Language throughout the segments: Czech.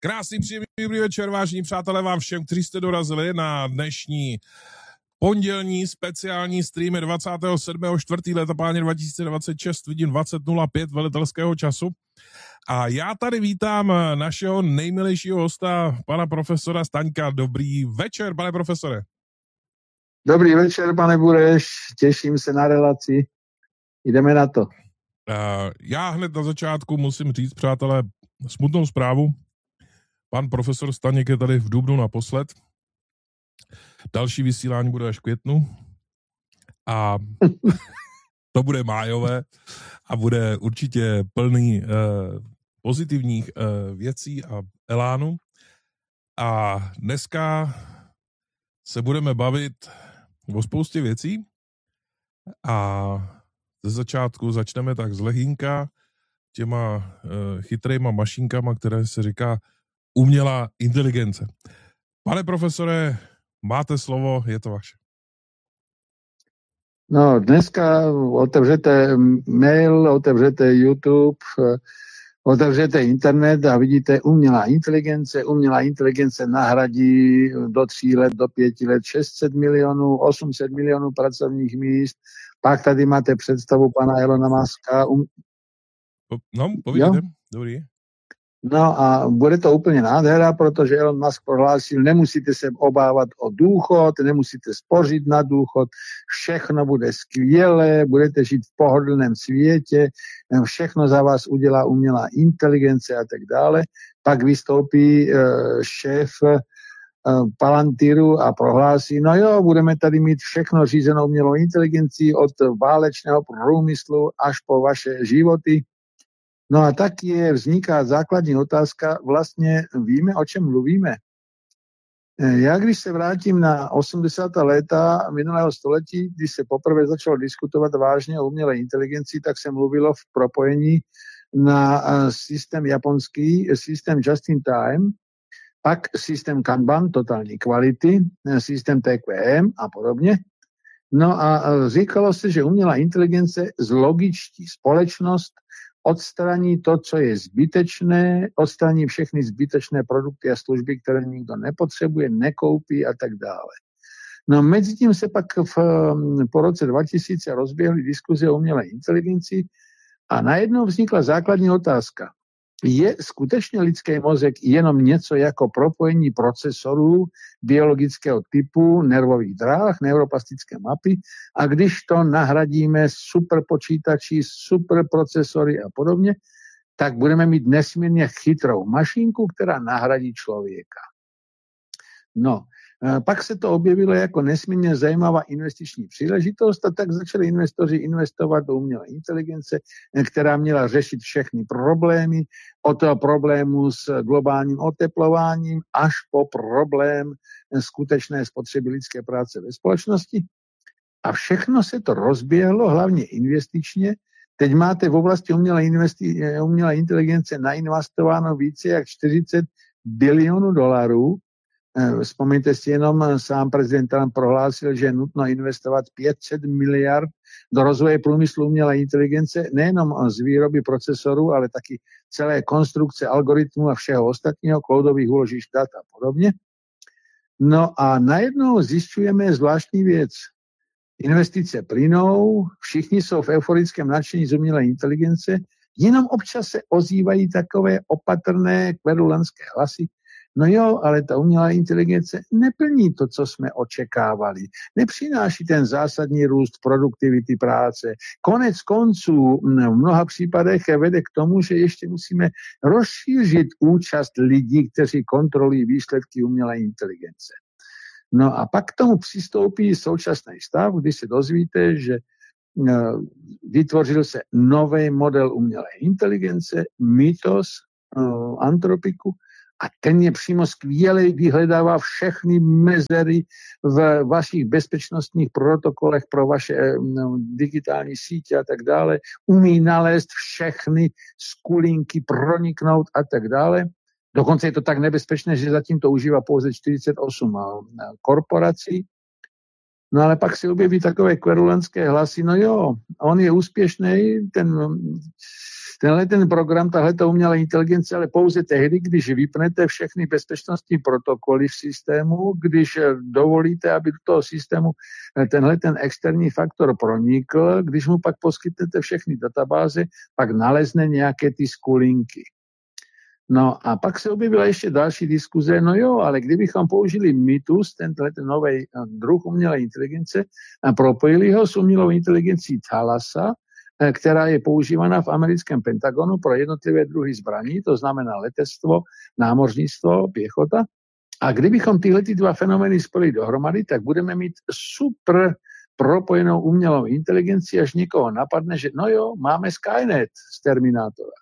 Krásný, příjemný dobrý večer, vážení přátelé, vám všem, kteří jste dorazili na dnešní pondělní speciální stream 27.4. leta páně 2026, vidím 20.05 velitelského času. A já tady vítám našeho nejmilejšího hosta, pana profesora Staňka. Dobrý večer, pane profesore. Dobrý večer, pane Bureš, těším se na relaci. Jdeme na to. Já hned na začátku musím říct, přátelé, smutnou zprávu. Pan profesor Staněk je tady v dubnu naposled. Další vysílání bude až v květnu. A to bude májové a bude určitě plný pozitivních věcí a elánu. A dneska se budeme bavit o spoustě věcí a ze začátku začneme tak z lehínka těma chytrýma mašinkama, které se říká umělá inteligence. Pane profesore, máte slovo, je to vaše. No, dneska otevřete mail, otevřete YouTube, otevřete internet a vidíte umělá inteligence. Umělá inteligence nahradí do 3 let, do 5 let 600 milionů, 800 milionů pracovních míst. Pak tady máte představu pana Elona Muska. No, povídejte, dobrý. No a bude to úplně nádhera, protože Elon Musk prohlásil, nemusíte se obávat o důchod, nemusíte spořit na důchod, všechno bude skvělé, budete žít v pohodlném světě, všechno za vás udělá umělá inteligence a tak dále. Pak vystoupí šéf Palantiru a prohlásí, no jo, budeme tady mít všechno řízenou umělou inteligencí od válečného průmyslu až po vaše životy. No a tak vzniká základní otázka, vlastně víme, o čem mluvíme. Já když se vrátím na 80. léta minulého století, když se poprvé začalo diskutovat vážně o umělé inteligenci, tak se mluvilo v propojení na systém japonský, systém just in time, pak systém Kanban, totální kvality, systém TQM a podobně. No a říkalo se, že umělá inteligence zlogičtí společnost, odstraní to, co je zbytečné, odstraní všechny zbytečné produkty a služby, které nikdo nepotřebuje, nekoupí a tak dále. No mezi tím se pak po roce 2000 rozběhly diskuze o umělé inteligenci a najednou vznikla základní otázka. Je skutečně lidský mozek jenom něco jako propojení procesorů biologického typu, nervových dráh, neuroplastické mapy a když to nahradíme superpočítači, superprocesory a podobně, tak budeme mít nesmírně chytrou mašinku, která nahradí člověka. No, pak se to objevilo jako nesmírně zajímavá investiční příležitost a tak začali investoři investovat do umělé inteligence, která měla řešit všechny problémy, od problému s globálním oteplováním až po problém skutečné spotřeby lidské práce ve společnosti. A všechno se to rozběhlo, hlavně investičně. Teď máte v oblasti umělé inteligence nainvestováno více jak 40 bilionů dolarů. Vzpomeňte si jenom, sám prezident Trump prohlásil, že je nutno investovat 500 miliard do rozvoje průmyslu umělé inteligence, nejenom z výroby procesorů, ale taky celé konstrukce algoritmů a všeho ostatního, cloudových úložišť dat a podobně. No a najednou zjišťujeme zvláštní věc. Investice plynou, všichni jsou v euforickém nadšení z umělé inteligence, jenom občas se ozývají takové opatrné kverulantské hlasy. No jo, ale ta umělá inteligence neplní to, co jsme očekávali. Nepřináší ten zásadní růst produktivity práce. Konec konců v mnoha případech vede k tomu, že ještě musíme rozšířit účast lidí, kteří kontrolují výsledky umělé inteligence. No a pak k tomu přistoupí současný stav, kdy se dozvíte, že vytvořil se nový model umělé inteligence, Mythos, Anthropiku, a ten je přímo skvělý, vyhledává všechny mezery v vašich bezpečnostních protokolech pro vaše digitální sítě a tak dále. Umí nalézt všechny skulinky, proniknout a tak dále. Dokonce je to tak nebezpečné, že zatím to užívá pouze 48 korporací. No ale pak se objeví takové kverulantské hlasy, no jo, on je úspěšný, ten program, tahleta umělá inteligence, ale pouze tehdy, když vypnete všechny bezpečnostní protokoly v systému, když dovolíte, aby do toho systému ten externí faktor pronikl, když mu pak poskytnete všechny databáze, pak nalezne nějaké ty skulinky. No a pak se objevila ještě další diskuze, no jo, ale kdybychom použili Mythos, ten nový druh umělé inteligence, a propojili ho s umělou inteligencí Thalassa, která je používaná v americkém Pentagonu pro jednotlivé druhy zbraní, to znamená letectvo, námořnictvo, pěchota. A kdybychom tyhle dva fenomény spojili dohromady, tak budeme mít super propojenou umělou inteligenci, až někoho napadne, že no jo, máme Skynet z Terminátora.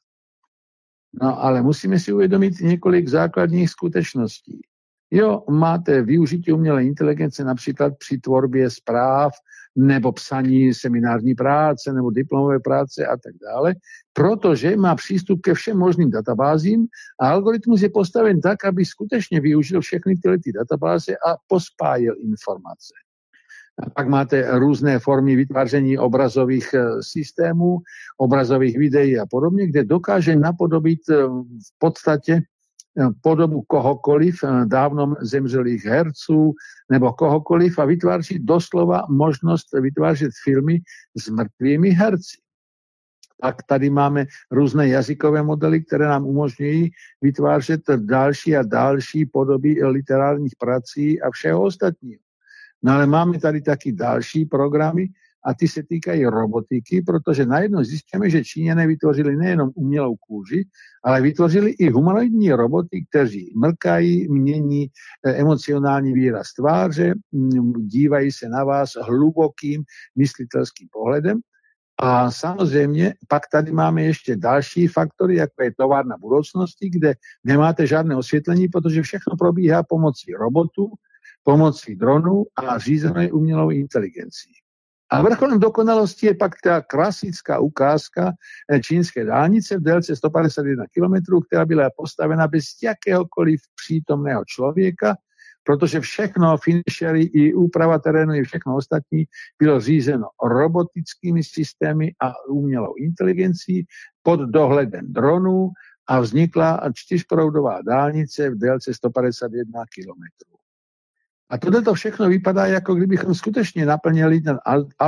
No ale musíme si uvědomit několik základních skutečností. Jo, máte využití umělé inteligence například při tvorbě zpráv nebo psaní seminární práce nebo diplomové práce a tak dále, protože má přístup ke všem možným databázím a algoritmus je postaven tak, aby skutečně využil všechny tyhle databáze a pospájil informace. A pak máte různé formy vytváření obrazových systémů, obrazových videí a podobně, kde dokáže napodobit v podstatě podobu kohokoliv, dávno zemřelých herců nebo kohokoliv a vytváří doslova možnost vytvářet filmy s mrtvými herci. Pak tady máme různé jazykové modely, které nám umožňují vytvářet další a další podoby literárních prací a všeho ostatního. No ale máme tady taky další programy a ty se týkají robotiky, protože najednou zjistíme, že Číňané vytvořili nejenom umělou kůži, ale vytvořili i humanoidní roboty, kteří mrkají, mění emocionální výraz tváře, dívají se na vás hlubokým myslitelským pohledem. A samozřejmě pak tady máme ještě další faktory, jako je továrna budoucnosti, kde nemáte žádné osvětlení, protože všechno probíhá pomocí robotů, pomocí dronů a řízené umělou inteligencí. A vrcholem dokonalosti je pak ta klasická ukázka čínské dálnice v délce 151 km, která byla postavena bez jakéhokoliv přítomného člověka, protože všechno, finishery i úprava terénu i všechno ostatní bylo řízeno robotickými systémy a umělou inteligencí pod dohledem dronů a vznikla čtyřproudová dálnice v délce 151 km. A tohle všechno vypadá, jako kdybychom skutečně naplnili ten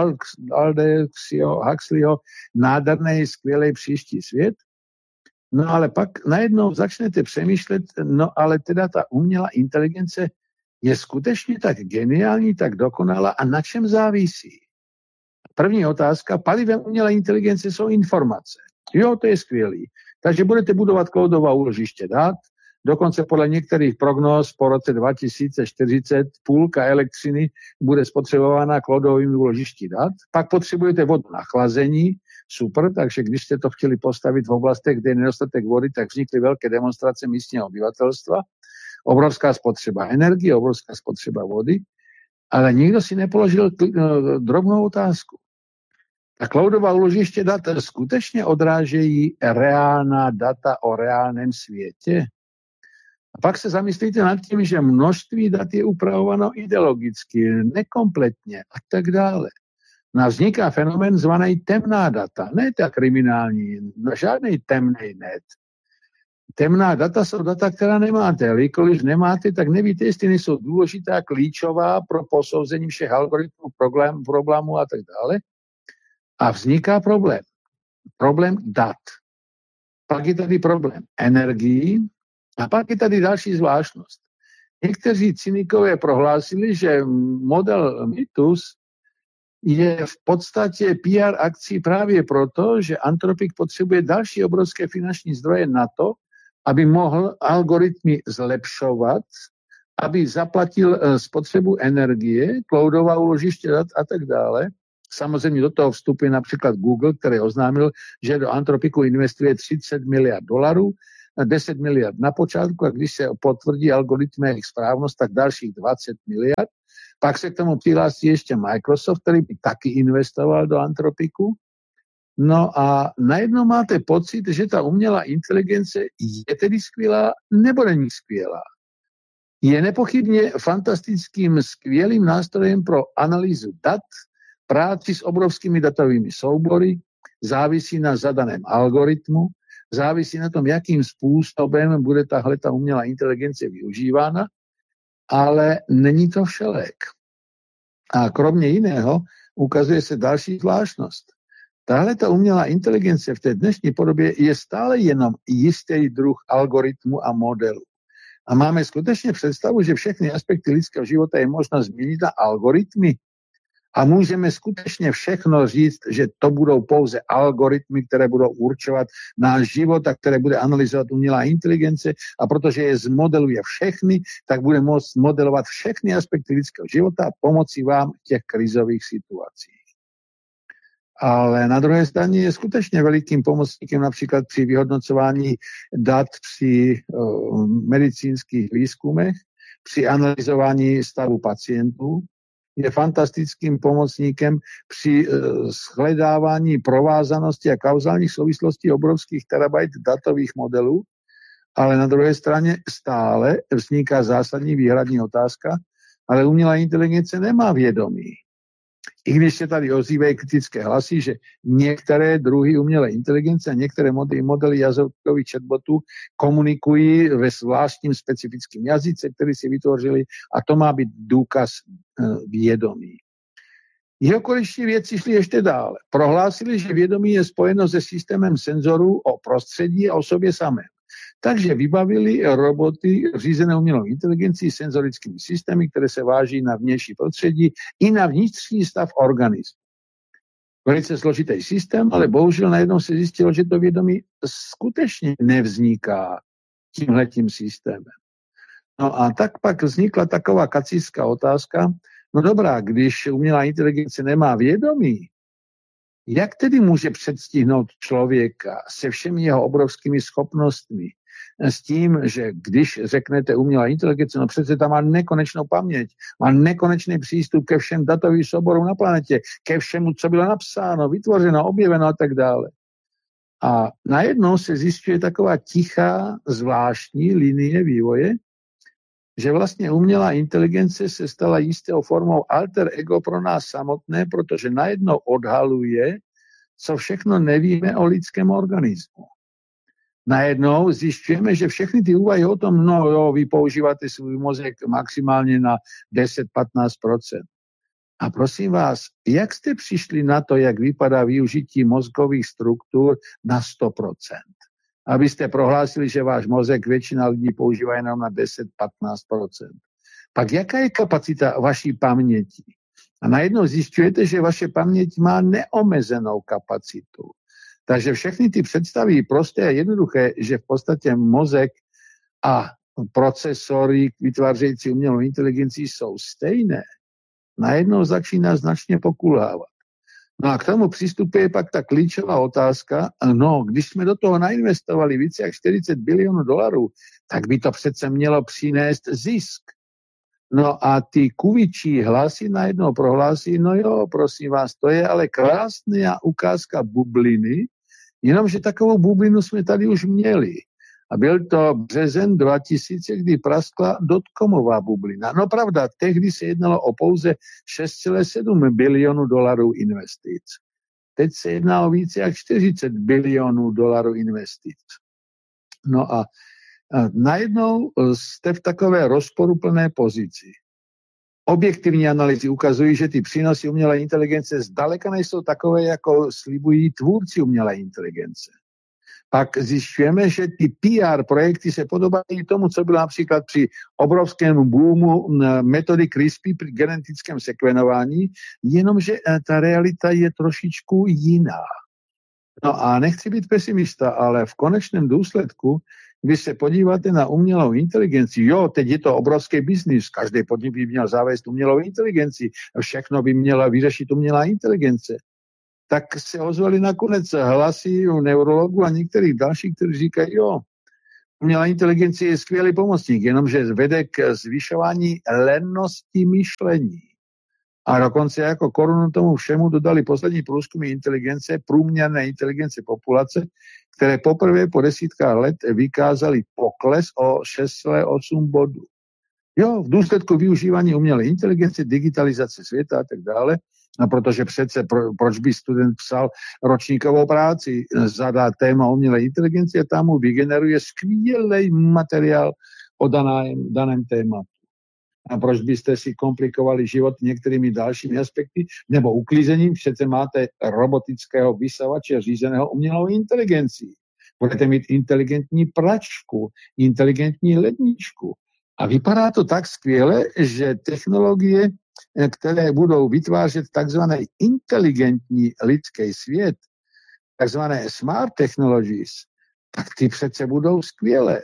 Aldexio Huxleyho nádherný, skvělý příští svět. No ale pak najednou začnete přemýšlet, no ale teda ta umělá inteligence je skutečně tak geniální, tak dokonalá a na čem závisí? První otázka, palivem umělé inteligence jsou informace. Jo, to je skvělý. Takže budete budovat cloudová úložiště dat, dokonce podle některých prognóz po roce 2040 půlka elektřiny bude spotřebována cloudovými úložišti dat. Pak potřebujete vodu na chlazení, super, takže když jste to chtěli postavit v oblastech, kde je nedostatek vody, tak vznikly velké demonstrace místního obyvatelstva. Obrovská spotřeba energie, obrovská spotřeba vody, ale nikdo si nepoložil drobnou otázku. Ta cloudová úložiště dat skutečně odrážejí reálná data o reálném světě? A pak se zamyslíte nad tím, že množství dat je upravováno ideologicky, nekompletně a tak dále. No vzniká fenomén zvaný temná data, ne ta kriminální, žádný temný net. Temná data jsou data, která nemáte, ale když nemáte, tak nevíte, jestli nejsou důležitá, klíčová pro posouzení všech algoritmů, problémů a tak dále. A vzniká problém. Problém dat. Pak je tady problém energií a pak je tady další zvláštnost. Někteří cynikové prohlásili, že model Mythos je v podstatě PR akcí právě proto, že Anthropic potřebuje další obrovské finanční zdroje na to, aby mohl algoritmy zlepšovat, aby zaplatil spotřebu energie, cloudová úložiště dat a tak dále. Samozřejmě do toho vstupuje například Google, který oznámil, že do Anthropicu investuje $30 miliard, 10 miliard na počátku a když se potvrdí algoritmy jejich správnost, tak dalších 20 miliard. Pak se k tomu přihlásí ještě Microsoft, který by taky investoval do Anthropicu. No a najednou máte pocit, že ta umělá inteligence je tedy skvělá nebo není skvělá. Je nepochybně fantastickým, skvělým nástrojem pro analýzu dat, práci s obrovskými datovými soubory, závisí na zadaném algoritmu, závisí na tom, jakým způsobem bude tahle umělá inteligence využívána, ale není to všelék. A kromě jiného ukazuje se další zvláštnost. Tahle umělá inteligence v té dnešní podobě je stále jenom jistý druh algoritmu a modelu. A máme skutečně představu, že všechny aspekty lidského života je možno změnit na algoritmy. A můžeme skutečně všechno říct, že to budou pouze algoritmy, které budou určovat náš život a které bude analyzovat umělá inteligence. A protože je zmodeluje všechny, tak bude moct modelovat všechny aspekty lidského života a pomoci vám v těch krizových situacích. Ale na druhé straně je skutečně velikým pomocníkem například při vyhodnocování dat při medicínských výzkumech, při analyzování stavu pacientů, je fantastickým pomocníkem při shledávání provázanosti a kauzálních souvislostí obrovských terabajt datových modelů, ale na druhé straně stále vzniká zásadní výhradní otázka, ale umělá inteligence nemá vědomí. I když se tady ozývají kritické hlasy, že některé druhy umělé inteligence a některé modely jazykových chatbotů komunikují ve zvláštním specifickém jazyce, který si vytvořili, a to má být důkaz vědomí. Jeho korejští vědci šli ještě dále. Prohlásili, že vědomí je spojeno se systémem senzorů o prostředí a o sobě samém. Takže vybavili roboty řízené umělou inteligencí senzorickými systémy, které se váží na vnější prostředí i na vnitřní stav organismu. Velice složitý systém, ale bohužel najednou se zjistilo, že to vědomí skutečně nevzniká tímhletím systémem. No a tak pak vznikla taková kacířská otázka, no dobrá, když umělá inteligence nemá vědomí, jak tedy může předstihnout člověka se všemi jeho obrovskými schopnostmi, s tím, že když řeknete umělá inteligence, no přece tam má nekonečnou paměť, má nekonečný přístup ke všem datovým souborům na planetě, ke všemu, co bylo napsáno, vytvořeno, objeveno a tak dále. A najednou se zjišťuje taková tichá, zvláštní linie vývoje, že vlastně umělá inteligence se stala jistou formou alter ego pro nás samotné, protože najednou odhaluje, co všechno nevíme o lidském organismu. Najednou zjišťujeme, že všechny ty úvahy o tom, no jo, vy používáte svůj mozek maximálně na 10-15%. A prosím vás, jak jste přišli na to, jak vypadá využití mozkových struktur na 100%? Abyste prohlásili, že váš mozek většina lidí používá jenom na 10-15%. Pak jaká je kapacita vaší paměti? A najednou zjišťujete, že vaše paměť má neomezenou kapacitu. Takže všechny ty představy prosté a jednoduché, že v podstatě mozek a procesory vytvářející umělou inteligenci jsou stejné, najednou začíná značně pokulhávat. No a k tomu přistupuje pak ta klíčová otázka, no, když jsme do toho nainvestovali více jak 40 bilionů dolarů, tak by to přece mělo přinést zisk. No a ty kuvičí hlasy najednou prohlásí, no jo, prosím vás, to je ale krásná ukázka bubliny, jenomže takovou bublinu jsme tady už měli. A byl to březen 2000, kdy praskla dotcomová bublina. No pravda, tehdy se jednalo o pouze 6,7 bilionů dolarů investic. Teď se jedná o více jak 40 bilionů dolarů investic. No a najednou jste v takové rozporuplné pozici. Objektivní analýzy ukazují, že ty přínosy umělé inteligence zdaleka nejsou takové, jako slibují tvůrci umělé inteligence. Pak zjišťujeme, že ty PR projekty se podobají tomu, co bylo například při obrovském boomu metody CRISPR při genetickém sekvenování, jenomže ta realita je trošičku jiná. No a nechci být pesimista, ale v konečném důsledku, když se podíváte na umělou inteligenci, jo, teď je to obrovský biznis, každý podnik by měl zavést umělou inteligenci, všechno by měla vyřešit umělá inteligence. Tak se ozvali nakonec hlasy u neurologů a některých dalších, kteří říkají, jo, umělá inteligence je skvělý pomocník, jenomže vede k zvyšování lennosti myšlení. A dokonce jako korunu tomu všemu dodali poslední průzkumy inteligence, průměrné inteligence populace, které poprvé po desítkách let vykázali pokles o 6,8 bodů. Jo, v důsledku využívání umělé inteligence, digitalizace světa a tak dále, No, protože přece proč by student psal ročníkovou práci, zadá téma umělé inteligencie, tam mu vygeneruje skvělý materiál o daném tématu. A proč byste si komplikovali život některými dalšími aspekty nebo uklízením? Přece máte robotického vysavače řízeného umělou inteligencí. Budete mít inteligentní pračku, inteligentní ledničku. A vypadá to tak skvěle, že technologie, které budou vytvářet takzvaný inteligentní lidský svět, takzvané smart technologies, tak ty přece budou skvělé.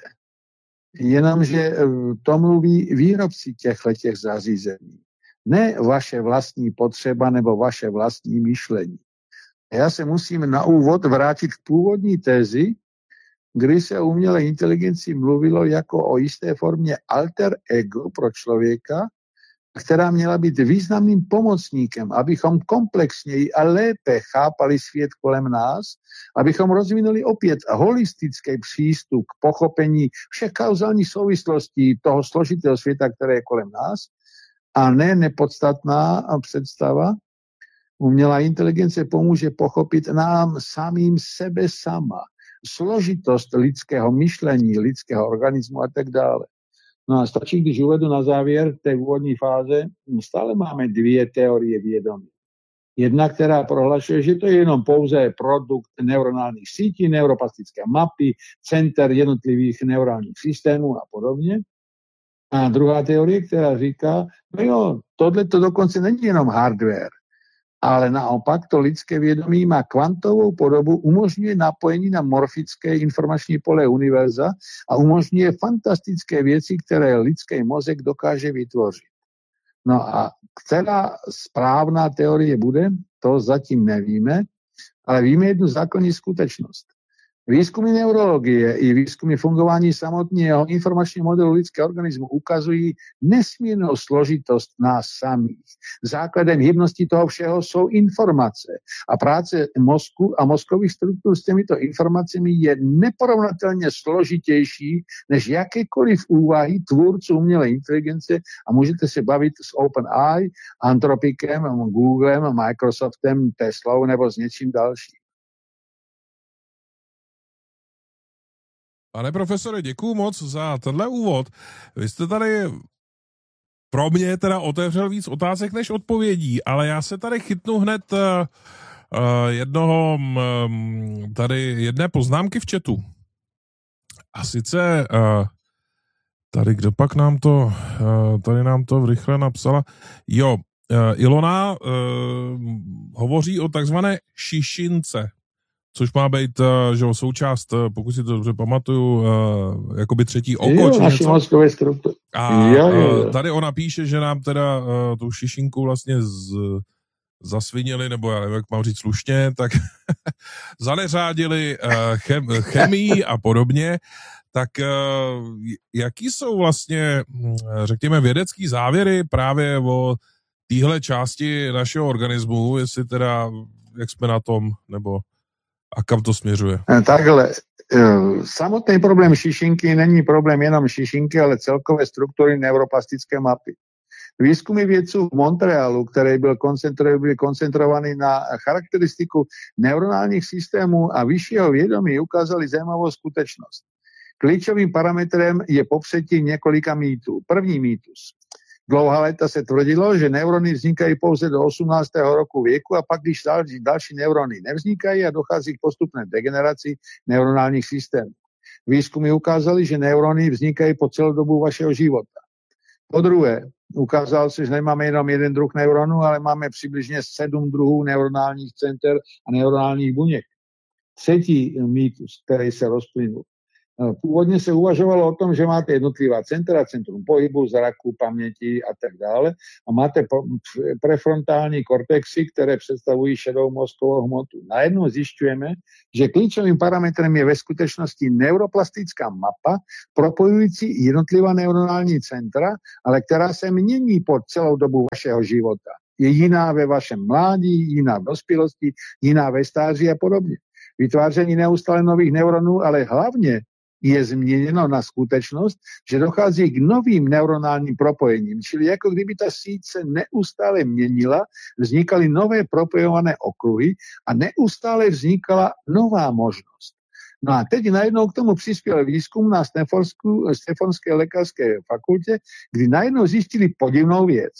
Jenomže to mluví výrobci těchto zařízení. Ne vaše vlastní potřeba nebo vaše vlastní myšlení. Já se musím na úvod vrátit k původní tézi, kdy se o umělé inteligenci mluvilo jako o jisté formě alter ego pro člověka, která měla být významným pomocníkem, abychom komplexněji a lépe chápali svět kolem nás, abychom rozvinuli opět holistický přístup k pochopení všech kauzálních souvislostí toho složitého světa, které je kolem nás, a ne nepodstatná představa. Umělá inteligence pomůže pochopit nám samým sebe sama, složitost lidského myšlení, lidského organismu a tak dále. No a stačí, když uvedu na závěr té úvodní fáze, stále máme dvě teorie vědomí. Jedna, která prohlašuje, že to je jenom pouze produkt neuronálních sítí, neuroplastické mapy, center jednotlivých neurálních systémů a podobně. A druhá teorie, která říká, no jo, tohle to dokonce není jenom hardware, ale naopak to lidské vědomí má kvantovou podobu, umožňuje napojení na morfické informační pole univerza a umožňuje fantastické věci, které lidský mozek dokáže vytvořit. No a která správná teorie bude, to zatím nevíme, ale víme jednu základní skutečnost. Výzkumy neurologie i výzkumy fungování samotného informačního modelu lidského organismu ukazují nesmírnou složitost nás samých. Základem hybnosti toho všeho jsou informace. A práce mozku a mozkových struktur s těmito informacemi je neporovnatelně složitější než jakékoliv úvahy tvůrců umělé inteligence a můžete se bavit s OpenAI, Anthropicem, Googlem, Microsoftem, Teslou nebo s něčím dalším. Pane profesore, děkuju moc za tenhle úvod. Vy jste tady pro mě teda otevřel víc otázek než odpovědí, ale já se tady chytnu hned jedné poznámky v chatu. A sice tady, kdo pak nám to rychle napsala. Jo, Ilona hovoří o takzvané šišince, což má být součást, pokud si to dobře pamatuju, jakoby třetí oko. Naší mozkové struktury. A tady ona píše, že nám teda tu šišinku vlastně zasvinili, nebo já nevím, jak mám říct slušně, tak zaneřádili chemii a podobně. Tak jaký jsou vlastně, řekněme, vědecký závěry právě o téhle části našeho organismu, jestli teda, jak jsme na tom, nebo a kam to směřuje? Takhle, samotný problém šišinky není problém jenom šišinky, ale celkové struktury neuroplastické mapy. Výzkumy vědců v Montrealu, které byly koncentrovány na charakteristiku neuronálních systémů a vyššího vědomí, ukázaly zajímavou skutečnost. Klíčovým parametrem je popřetí několika mýtů. První mýtus. Dlouhá léta se tvrdilo, že neurony vznikají pouze do 18. roku věku a pak, když další neurony nevznikají a dochází k postupné degeneraci neuronálních systémů. Výzkumy ukázaly, že neurony vznikají po celou dobu vašeho života. Po druhé, ukázalo se, že nemáme jenom jeden druh neuronů, ale máme přibližně 7 druhů neuronálních center a neuronálních buněk. Třetí mýtus, který se rozplynul. Původně se uvažovalo o tom, že máte jednotlivá centra, centrum pohybu, zraku, paměti a tak dále a máte prefrontální kortexy, které představují šedou mozkovou hmotu. Najednou zjišťujeme, že klíčovým parametrem je ve skutečnosti neuroplastická mapa propojující jednotlivá neuronální centra, ale která se mění po celou dobu vašeho života. Je jiná ve vašem mládí, jiná v dospělosti, jiná ve stáří a podobně. Vytváření neustále nových neuronů, ale hlavně je změněno na skutečnost, že dochází k novým neuronálním propojením. Čili jako kdyby ta síť se neustále měnila, vznikaly nové propojované okruhy a neustále vznikala nová možnost. No a teď najednou k tomu přispěl výzkum na Stanfordské lékařské fakultě, kdy najednou zjistili podivnou věc.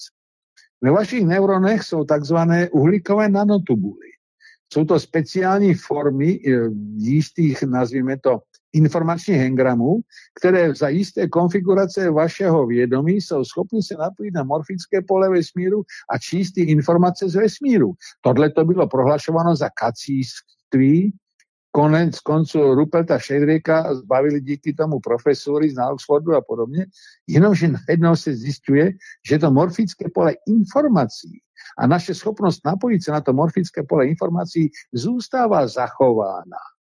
Ve vašich neuronech jsou takzvané uhlíkové nanotubuly. Jsou to speciální formy jistých, nazvíme to, informačních engramů, které za jisté konfigurace vašeho vědomí jsou schopni se napojit na morfické pole vesmíru a číst ty informace z vesmíru. Tohle to bylo prohlašováno za kacíství. Konec konců Ruperta Sheldrake zbavili díky tomu profesory z Oxfordu a podobně, jenomže najednou se zjišťuje, že to morfické pole informací a naše schopnost napojit se na to morfické pole informací zůstává zachována.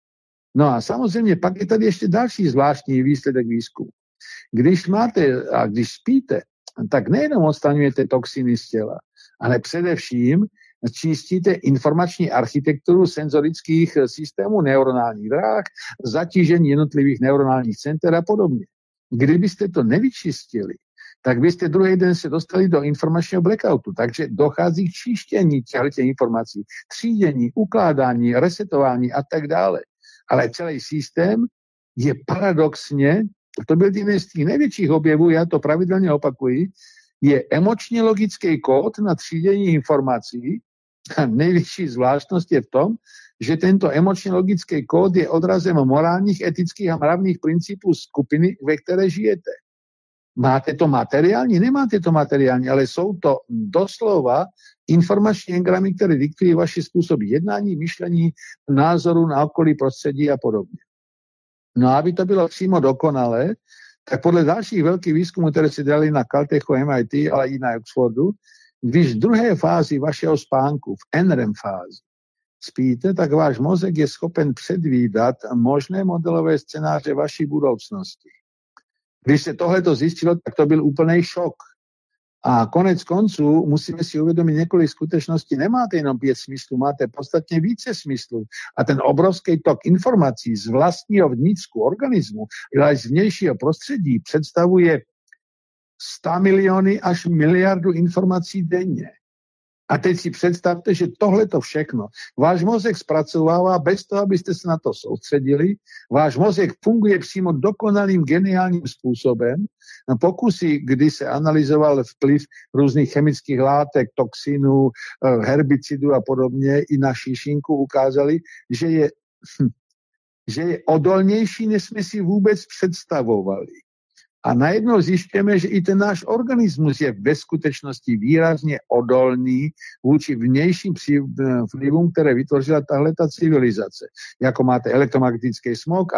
No a samozřejmě pak je tady ještě další zvláštní výsledek výzkumu. Když máte a když spíte, tak nejenom odstraňujete toxiny z těla, ale především čistíte informační architekturu senzorických systémů neuronálních dráh, zatížení jednotlivých neuronálních center a podobně. Kdybyste to nevyčistili, tak byste druhý den se dostali do informačního blackoutu. Takže dochází k čištění těchto informací, třídění, ukládání, resetování a tak dále. Ale celý systém je paradoxně, to byl jeden z těch největších objevů, já to pravidelně opakuji, je emočně logický kód na třídění informací. A největší zvláštnost je v tom, že tento emočně logický kód je odrazem morálních, etických a mravných principů skupiny, ve které žijete. Máte to materiální? Nemáte to materiální, ale jsou to doslova informační engramy, které diktují vaši způsob jednání, myšlení, názoru na okolí, prostředí a podobně. No a aby to bylo přímo dokonalé, tak podle dalších velkých výzkumů, které se dělali na Caltechu, MIT, ale i na Oxfordu, když v druhé fázi vašeho spánku, v NREM fázi, spíte, tak váš mozek je schopen předvídat možné modelové scénáře vaší budoucnosti. Když se tohleto zjistilo, tak to byl úplný šok. A konec konců musíme si uvědomit několik skutečností. Nemáte jenom 5 smyslů, máte podstatně více smyslů. A ten obrovský tok informací z vlastního vnitřku organismu, ale z vnějšího prostředí představuje 100 miliony až miliardu informací denně. A teď si představte, že tohleto všechno váš mozek zpracovává bez toho, abyste se na to soustředili. Váš mozek funguje přímo dokonalým, geniálním způsobem. Pokusy, kdy se analyzoval vplyv různých chemických látek, toxinů, herbicidů a podobně i na šišinku, ukázali, že je odolnější, než jsme si vůbec představovali. A najednou zjišťujeme, že i ten náš organismus je ve skutečnosti výrazně odolný vůči vnějším vlivům, které vytvořila tahleta civilizace. Jako máte elektromagnetický smog,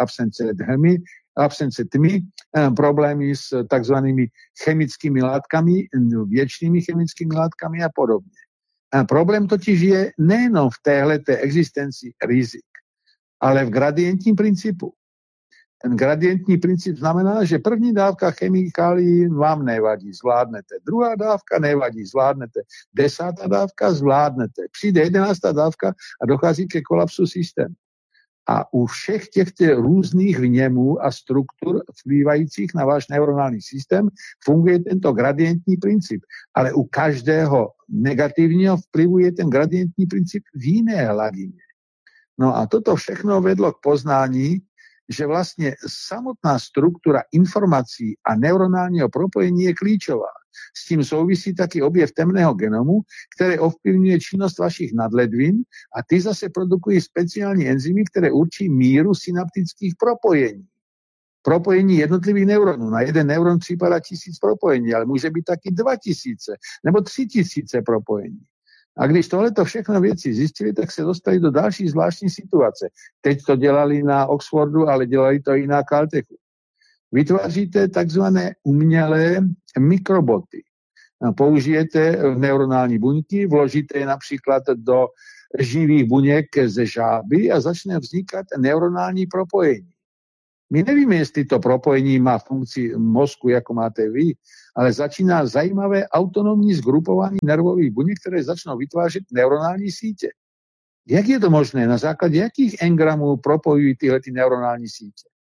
absence tmy, problémy s takzvanými chemickými látkami, věčnými chemickými látkami a podobně. A problém totiž je nejenom v téhleté existenci rizik, ale v gradientním principu. Ten gradientní princip znamená, že první dávka chemikálií vám nevadí, zvládnete. Druhá dávka nevadí, zvládnete. 10. dávka zvládnete. Přijde 11. dávka a dochází ke kolapsu systému. A u všech těchto různých vněmů a struktur vplývajících na váš neuronální systém funguje tento gradientní princip. Ale u každého negativního vplyvu je ten gradientní princip v jiné hladině. No a toto všechno vedlo k poznání, že vlastně samotná struktura informací a neuronálního propojení je klíčová. S tím souvisí taky objev temného genomu, které ovplyvňuje činnost vašich nadledvin a ty zase produkují speciální enzymy, které určí míru synaptických propojení. Propojení jednotlivých neuronů. Na jeden neuron připadá 1000 propojení, ale může být taky 2000 nebo 3000 propojení. A když tohleto všechno věci zjistili, tak se dostali do další zvláštní situace. Teď to dělali na Oxfordu, ale dělali to i na Caltechu. Vytváříte takzvané umělé mikroboty. Použijete neuronální buňky, vložíte je například do živých buněk ze žáby a začne vznikat neuronální propojení. My nevíme, jestli to propojení má funkci mozku, jako máte vy, ale začíná zajímavé autonomní zgrupování nervových buněk, které začnou vytvářet neuronální sítě. Jak je to možné? Na základě jakých engramů propojují tyhle neuronální sítě?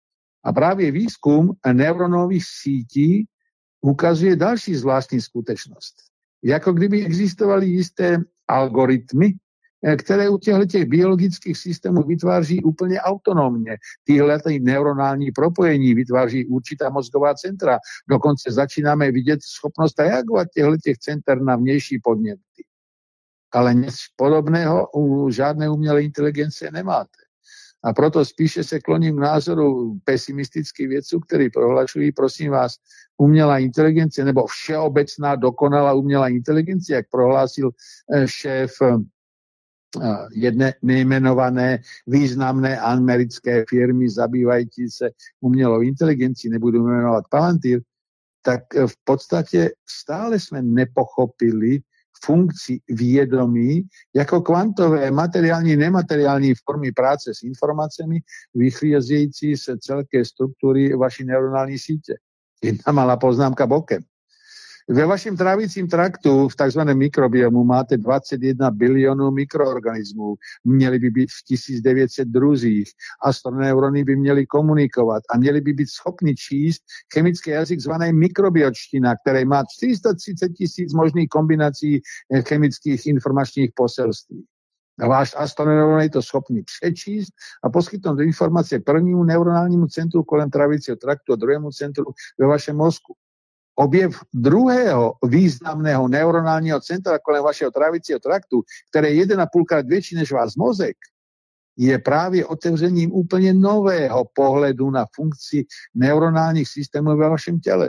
A právě výzkum neuronových sítí ukazuje další zvláštní skutečnost. Jako kdyby existovaly jisté algoritmy, které u těchto biologických systémů vytváří úplně autonomně. Tyhle neuronální propojení vytváří určitá mozgová centra. Dokonce začínáme vidět schopnost reagovat těchto center na vnější podněty. Ale nic podobného u žádné umělé inteligence nemáte. A proto spíše se kloním k názoru pesimistických vědců, kteří prohlašují, prosím vás, umělá inteligence nebo všeobecná dokonalá umělá inteligence, jak prohlásil šéf jedné nejmenované významné americké firmy zabývající se umělou inteligencí, nebudu jmenovat Palantir, tak v podstatě stále jsme nepochopili funkci vědomí jako kvantové, materiální, nemateriální formy práce s informacemi vycházející z celké struktury vaší neuronální sítě. Jedna malá poznámka bokem. Ve vašem trávicím traktu v tzv. Mikrobiomu máte 21 bilionů mikroorganismů. Měly by být v 1900 druzích. Astroneurony by měly komunikovat a měly by být schopni číst chemický jazyk zvaný mikrobiočtina, který má 430 000 možných kombinací chemických informačních poselství. A váš astroneuron je to schopný přečíst a poskytnout informace prvnímu neuronálnímu centru kolem trávicího traktu a druhému centru ve vašem mozku. Objev druhého významného neuronálního centra kolem vašeho trávicího traktu, které je 1,5krát větší než váš mozek, je právě otevřením úplně nového pohledu na funkci neuronálních systémů ve vašem těle.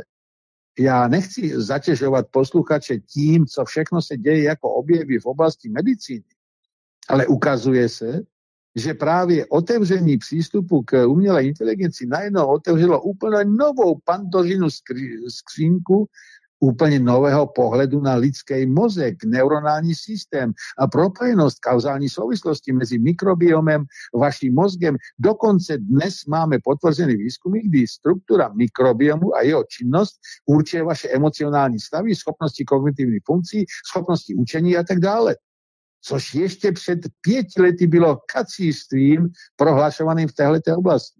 Já nechci zatěžovat posluchače tím, co všechno se děje jako objevy v oblasti medicíny, ale ukazuje se, že právě otevření přístupu k umělé inteligenci najednou otevřelo úplně novou Pandořinu skřínku úplně nového pohledu na lidský mozek, neuronální systém a propojenost kauzální souvislosti mezi mikrobiomem, vaším mozgem. Dokonce dnes máme potvrzený výzkumy, kdy struktura mikrobiomu a jeho činnost určuje vaše emocionální stavy, schopnosti kognitivních funkcí, schopnosti učení a tak dále. Což ještě před 5 lety bylo kacířstvím prohlašovaným v této oblasti.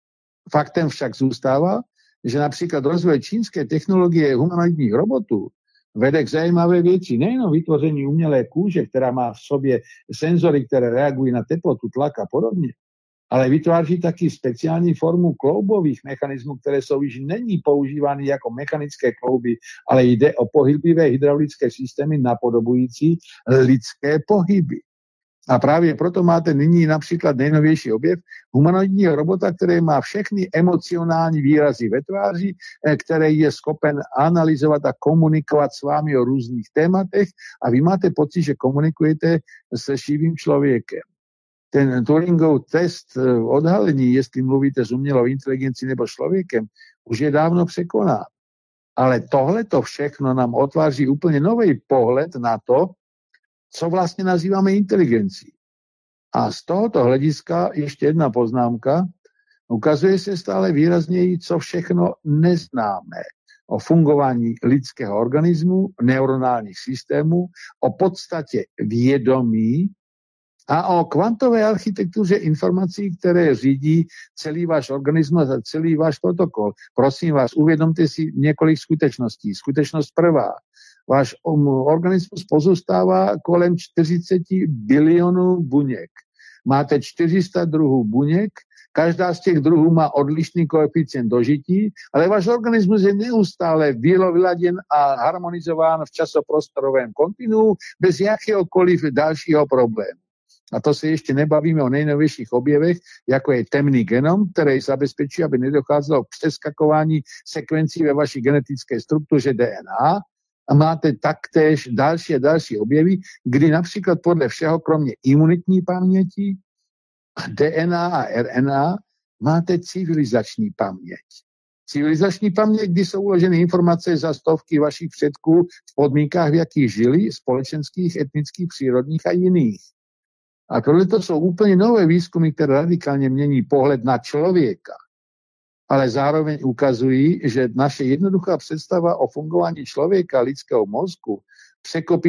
Faktem však zůstává, že například rozvoj čínské technologie humanoidních robotů vede k zajímavé věci. Nejenom vytvoření umělé kůže, která má v sobě senzory, které reagují na teplotu, tlak a podobně, ale vytváří taky speciální formu kloubových mechanismů, které jsou již není používány jako mechanické klouby, ale jde o pohyblivé hydraulické systémy napodobující lidské pohyby. A právě proto máte nyní například nejnovější objev humanoidního robota, který má všechny emocionální výrazy ve tváři, který je schopen analyzovat a komunikovat s vámi o různých tématech a vy máte pocit, že komunikujete se živým člověkem. Ten Turingov test odhalení, jestli mluvíte s umělou inteligencí nebo člověkem, už je dávno překonán. Ale tohleto všechno nám otváří úplně nový pohled na to, co vlastně nazýváme inteligencí. A z tohoto hlediska ještě jedna poznámka. Ukazuje se stále výrazněji, co všechno neznáme o fungování lidského organismu, neuronálních systémů, o podstatě vědomí a o kvantové architektuře informací, které řídí celý váš organismus a celý váš protokol. Prosím vás, uvědomte si několik skutečností. Skutečnost prvá. Váš organismus pozůstává kolem 40 bilionů buněk. Máte 400 druhů buněk, každá z těch druhů má odlišný koeficient dožití, ale váš organismus je neustále vyladěn a harmonizován v časoprostorovém kontinuu bez jakéhokoliv dalšího problému. A to se ještě nebavíme o nejnovějších objevech, jako je temný genom, který zabezpečí, aby nedocházelo k přeskakování sekvencí ve vaší genetické struktuře DNA. A máte taktéž další a další objevy, kdy například podle všeho, kromě imunitní paměti, DNA a RNA, máte civilizační paměť. Civilizační paměť, kdy jsou uloženy informace za stovky vašich předků v podmínkách, v jakých žili, společenských, etnických, přírodních a jiných. A tohle to jsou úplně nové výzkumy, které radikálně mění pohled na člověka. Ale zároveň ukazují, že naše jednoduchá představa o fungování člověka, lidského mozku, překopí